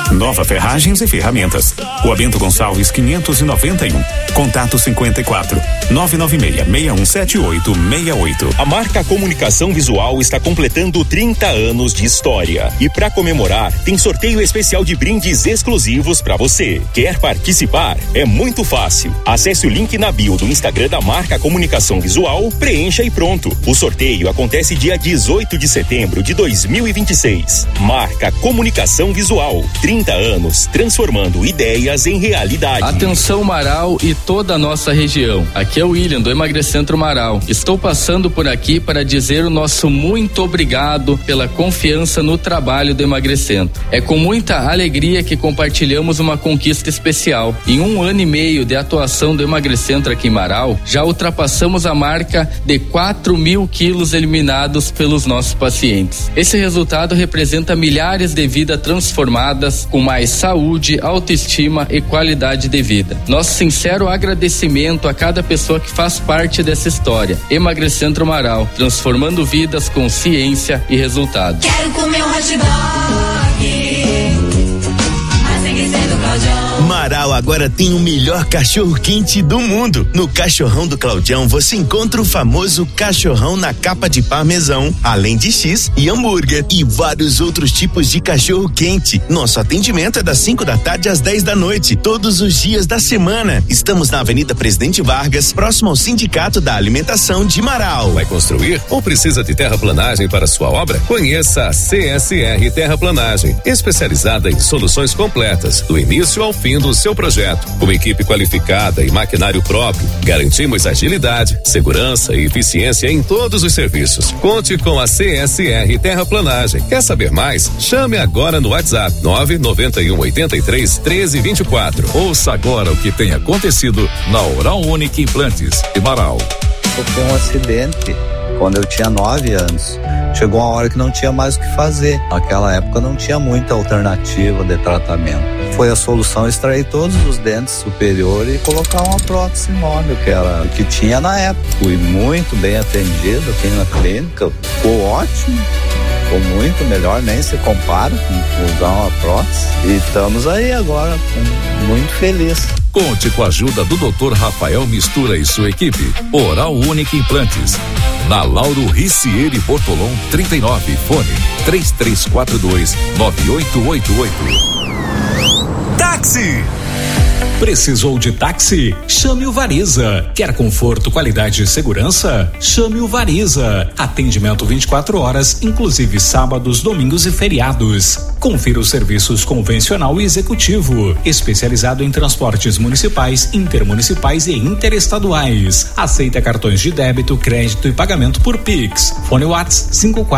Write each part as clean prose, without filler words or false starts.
Nova Ferragens e Ferramentas. Rua Bento Gonçalves 591. Contato 54 996-617868. A marca Comunicação Visual está completando 30 anos de história. E para comemorar, tem sorteio especial de brindes exclusivos para você. Quer participar? É muito fácil. Acesse o link na bio do Instagram da marca Comunicação Visual, preencha e pronto. O sorteio acontece dia 18 de setembro de 2026. Marca Comunicação Visual. 30 anos transformando ideias em realidade. Atenção Marau e toda a nossa região. Aqui é o William do Emagrecentro Marau. Estou passando por aqui para dizer o nosso muito obrigado pela confiança no trabalho do Emagrecentro. É com muita alegria que compartilhamos uma conquista especial. Em 1 ano e meio de atuação do Emagrecentro aqui em Marau, já ultrapassamos a marca de 4.000 quilos eliminados pelos nossos pacientes. Esse resultado representa milhares de vidas transformadas com mais saúde, autoestima e qualidade de vida. Nosso sincero agradecimento a cada pessoa que faz parte dessa história. Emagrecentro Marau, transformando vidas com ciência e resultados. Quero comer um hot dog. Marau agora tem o melhor cachorro quente do mundo. No Cachorrão do Claudião você encontra o famoso cachorrão na capa de parmesão, além de X e hambúrguer e vários outros tipos de cachorro quente. Nosso atendimento é das 5 da tarde às 10 da noite, todos os dias da semana. Estamos na Avenida Presidente Vargas, próximo ao Sindicato da Alimentação de Marau. Vai construir ou precisa de terraplanagem para sua obra? Conheça a CSR Terraplanagem, especializada em soluções completas, do início ao fim do seu projeto. Com equipe qualificada e maquinário próprio, garantimos agilidade, segurança e eficiência em todos os serviços. Conte com a CSR Terraplanagem. Quer saber mais? Chame agora no WhatsApp 991831324. Ouça agora o que tem acontecido na Oral Unique Implantes de Marau. Sofri um acidente quando eu tinha 9 anos. Chegou uma hora que não tinha mais o que fazer. Naquela época não tinha muita alternativa de tratamento. Foi a solução extrair todos os dentes superiores e colocar uma prótese móvel, que era o que tinha na época. Fui muito bem atendido aqui na clínica, ficou ótimo. Ficou muito melhor, nem se compara com usar uma prótese. E estamos aí agora, muito felizes. Conte com a ajuda do Dr. Rafael Mistura e sua equipe. Oral Unique Implantes. Na Lauro Ricieri Bortolom 39, fone 3342-9888. Táxi! Precisou de táxi? Chame o Variza. Quer conforto, qualidade e segurança? Chame o Variza. Atendimento 24 horas, inclusive sábados, domingos e feriados. Confira os serviços convencional e executivo, especializado em transportes municipais, intermunicipais e interestaduais. Aceita cartões de débito, crédito e pagamento por Pix. Fone WhatsApp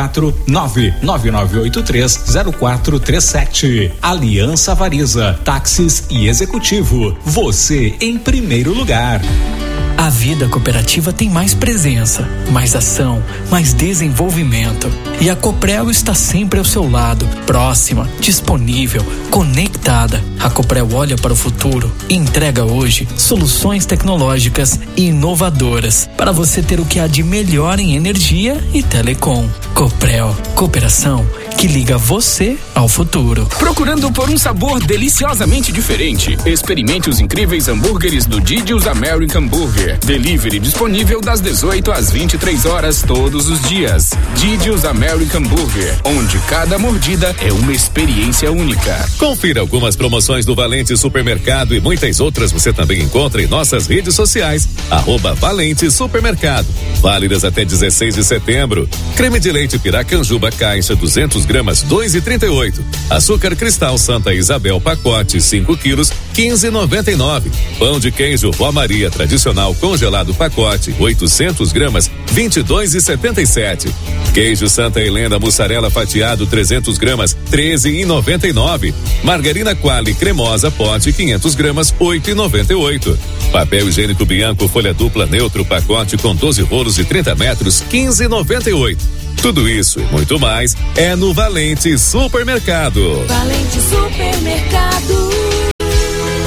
549-9983-0437. Aliança Variza, táxis e executivo. Você em primeiro lugar. A vida cooperativa tem mais presença, mais ação, mais desenvolvimento. E a Coprel está sempre ao seu lado, próxima, disponível, conectada. A Coprel olha para o futuro e entrega hoje soluções tecnológicas e inovadoras para você ter o que há de melhor em energia e telecom. Coprel, cooperação que liga você ao futuro. Procurando por um sabor deliciosamente diferente? Experimente os incríveis hambúrgueres do Didi's American Burger. Delivery disponível das 18 às 23 horas todos os dias. Didi's American Burger, onde cada mordida é uma experiência única. Confira algumas promoções do Valente Supermercado e muitas outras você também encontra em nossas redes sociais. @Valente Supermercado. Válidas até 16 de setembro. Creme de leite Piracanjuba caixa 200 gramas 2,38. Açúcar cristal Santa Isabel pacote 5 quilos 15,99. Pão de queijo Vó Maria tradicional congelado pacote 800 gramas 22,77. Queijo Santa Helena mussarela fatiado 300 gramas 13,99. Margarina Qualy cremosa pote 500 gramas 8,98. Papel higiênico Bianco folha dupla neutro pacote com 12 rolos de 30 metros 15,98. Tudo isso e muito mais é no Valente Supermercado. Valente Supermercado.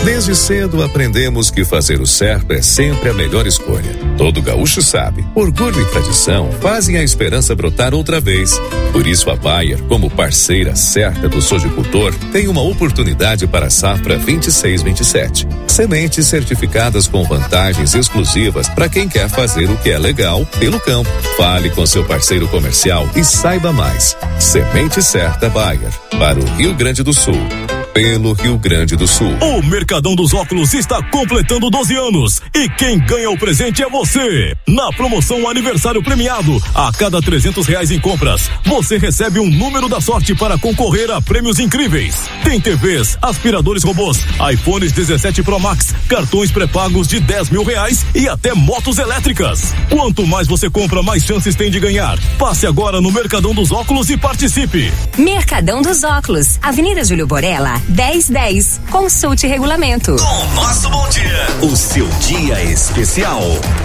Desde cedo aprendemos que fazer o certo é sempre a melhor escolha. Todo gaúcho sabe, orgulho e tradição fazem a esperança brotar outra vez. Por isso a Bayer, como parceira certa do sojicultor, tem uma oportunidade para a safra 26/27. Sementes certificadas com vantagens exclusivas para quem quer fazer o que é legal pelo campo. Fale com seu parceiro comercial e saiba mais. Semente certa Bayer, para o Rio Grande do Sul. Pelo Rio Grande do Sul. O Mercadão dos Óculos está completando 12 anos e quem ganha o presente é você. Na promoção Aniversário Premiado, a cada R$300 em compras, você recebe um número da sorte para concorrer a prêmios incríveis. Tem TVs, aspiradores robôs, iPhones 17 Pro Max, cartões pré-pagos de R$10 mil e até motos elétricas. Quanto mais você compra, mais chances tem de ganhar. Passe agora no Mercadão dos Óculos e participe. Mercadão dos Óculos, Avenida Júlio Borella, 1010. Consulte regulamento. Com o nosso bom dia, o seu dia especial.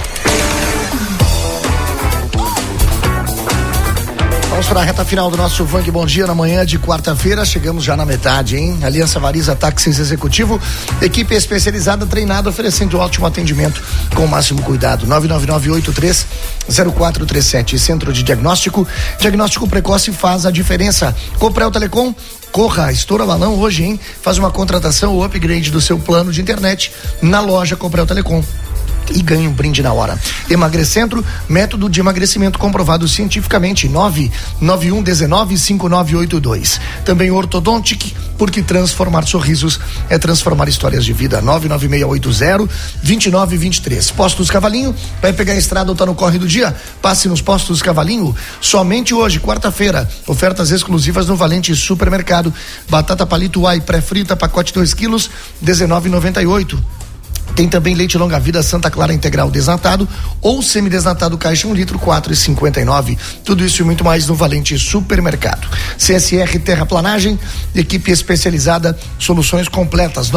Vamos para a reta final do nosso Vang Bom Dia na manhã de quarta-feira. Chegamos já na metade, hein? Aliança Variza Táxis Executivo, equipe especializada treinada oferecendo ótimo atendimento com o máximo cuidado. 999830437. Centro de Diagnóstico. Diagnóstico precoce faz a diferença. Coprel Telecom. Corra, estoura balão hoje, hein? Faz uma contratação ou upgrade do seu plano de internet na loja Coprel Telecom e ganhe um brinde na hora. Emagrecentro, método de emagrecimento comprovado cientificamente. 991195982. Também Ortodontic, porque transformar sorrisos é transformar histórias de vida. 99680-2923. Postos Cavalinho, vai pegar a estrada ou tá no corre do dia? Passe nos Postos Cavalinho. Somente hoje, quarta-feira, ofertas exclusivas no Valente Supermercado. Batata palito Uai pré-frita, pacote 2 quilos, R$19,98. Tem também leite longa-vida Santa Clara Integral desnatado ou semidesnatado caixa 1 litro, R$4,59. Tudo isso e muito mais no Valente Supermercado. CSR Terraplanagem, equipe especializada, soluções completas.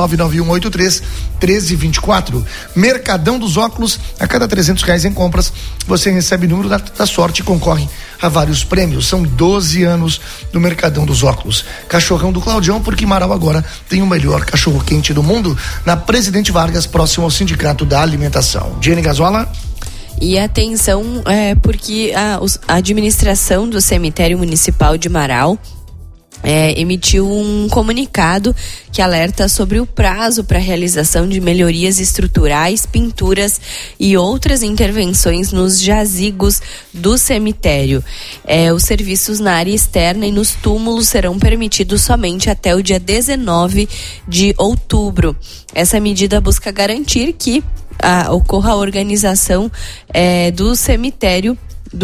99183-1324. Mercadão dos Óculos, a cada R$300 em compras, você recebe o número da sorte e concorre a vários prêmios. São 12 anos do Mercadão dos Óculos. Cachorrão do Claudião, porque Marau agora tem o melhor cachorro quente do mundo, na Presidente Vargas, próximo ao Sindicato da Alimentação. Jenny Gazola. E atenção, porque a administração do cemitério municipal de Marau emitiu um comunicado que alerta sobre o prazo para a realização de melhorias estruturais, pinturas e outras intervenções nos jazigos do cemitério. Os serviços na área externa e nos túmulos serão permitidos somente até o dia 19 de outubro. Essa medida busca garantir que ocorra a organização do cemitério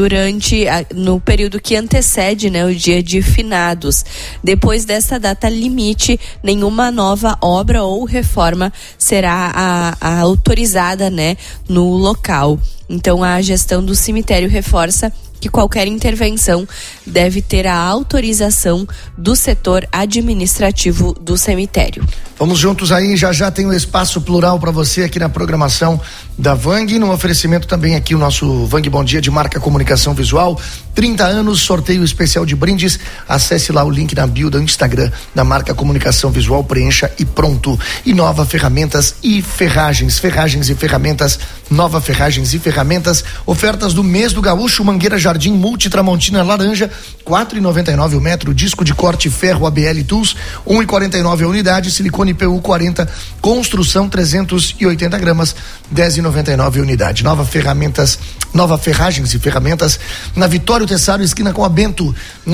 no período que antecede, o dia de finados. Depois dessa data limite, nenhuma nova obra ou reforma será autorizada, no local. Então, a gestão do cemitério reforça que qualquer intervenção deve ter a autorização do setor administrativo do cemitério. Vamos juntos aí, já tem um espaço plural para você aqui na programação da Vang, no oferecimento também aqui o nosso Vang Bom Dia de Marca Comunicação Visual, 30 anos, sorteio especial de brindes. Acesse lá o link na bio do Instagram da Marca Comunicação Visual, preencha e pronto. E Nova Ferramentas e Ferragens e Ferramentas, Nova Ferragens e Ferramentas, ofertas do mês do Gaúcho, Mangueira Jardim Multitramontina laranja, R$4,99 o metro, disco de corte ferro ABL Tools, R$1,49 a unidade, silicone PU 40, construção 380 gramas, R$10,99 a unidade. Nova Ferragens e Ferramentas, na Vitório Tessaro, esquina com a Bento,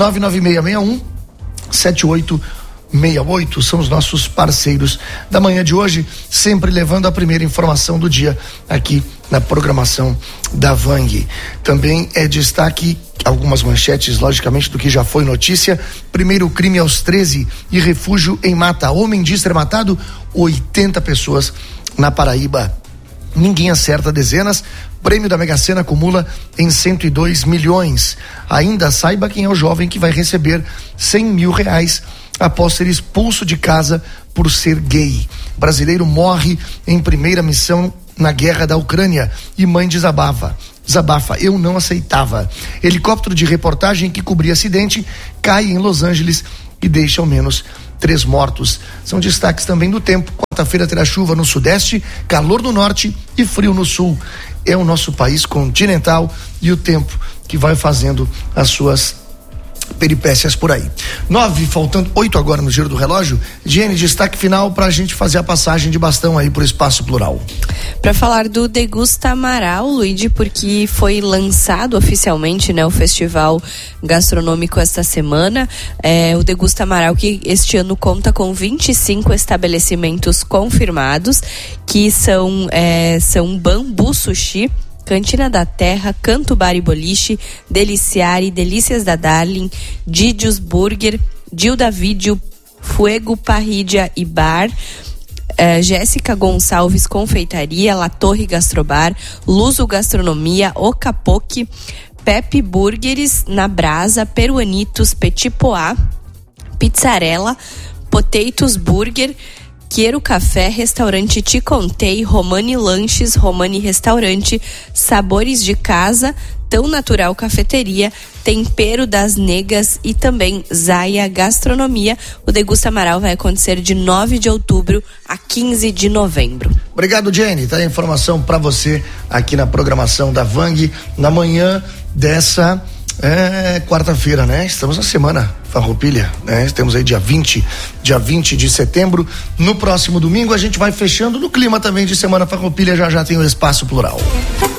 99661-7868, são os nossos parceiros da manhã de hoje, sempre levando a primeira informação do dia aqui na programação da Vang. Também é destaque algumas manchetes, logicamente, do que já foi notícia. Primeiro crime aos 13 e refúgio em mata. Homem diz ter matado 80 pessoas na Paraíba. Ninguém acerta dezenas. Prêmio da Mega Sena acumula em 102 milhões. Ainda saiba quem é o jovem que vai receber R$100 mil após ser expulso de casa por ser gay. Brasileiro morre em primeira missão na guerra da Ucrânia e mãe desabafa, eu não aceitava. Helicóptero de reportagem que cobria acidente cai em Los Angeles e deixa ao menos 3 mortos. São destaques também do tempo. Quarta-feira terá chuva no sudeste, calor no norte e frio no sul. É o nosso país continental e o tempo que vai fazendo as suas peripécias por aí. 9, faltando 8 agora no giro do relógio. Jenny, destaque final para a gente fazer a passagem de bastão aí pro Espaço Plural. Para falar do Degusta Amaral, Luigi, porque foi lançado oficialmente, né, o festival gastronômico esta semana. O Degusta Amaral, que este ano conta com 25 estabelecimentos confirmados, que são Bambu Sushi, Cantina da Terra, Canto Bar e Boliche, Deliciare, Delícias da Darling, Didios Burger, Dilda Vídeo, Fuego Parrilha e Bar, Jéssica Gonçalves Confeitaria, La Torre Gastrobar, Luso Gastronomia, Ocapoque, Pepe Burgers, Na Brasa, Peruanitos, Petit Poá, Pizzarella, Potatoes Burger, Quero Café, Restaurante Te Contei, Romani Lanches, Romani Restaurante, Sabores de Casa, Tão Natural Cafeteria, Tempero das Negas e também Zaia Gastronomia. O Degusta Amaral vai acontecer de 9 de outubro a 15 de novembro. Obrigado, Jenny. Tá a informação para você aqui na programação da Vang na manhã dessa quarta-feira, né? Estamos na semana Farroupilha, né? Temos aí dia 20 de setembro. No próximo domingo a gente vai fechando no clima também de semana Farroupilha, já tem o Espaço Plural.